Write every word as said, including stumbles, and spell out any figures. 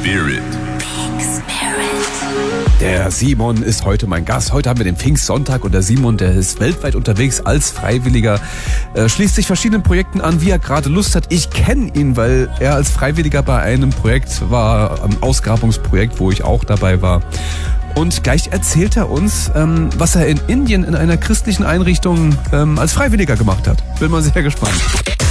Spirit. Der Simon ist heute mein Gast. Heute haben wir den Pfingstsonntag und der Simon, der ist weltweit unterwegs als Freiwilliger, äh, schließt sich verschiedenen Projekten an, wie er gerade Lust hat. Ich kenne ihn, weil er als Freiwilliger bei einem Projekt war, einem Ausgrabungsprojekt, wo ich auch dabei war. Und gleich erzählt er uns, ähm, was er in Indien in einer christlichen Einrichtung ähm, als Freiwilliger gemacht hat. Bin mal sehr gespannt.